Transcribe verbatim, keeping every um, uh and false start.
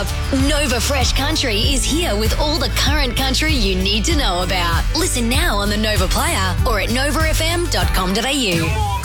up. Nova Fresh Country is here with all the current country you need to know about. Listen now on the Nova Player or at nova f m dot com dot a u.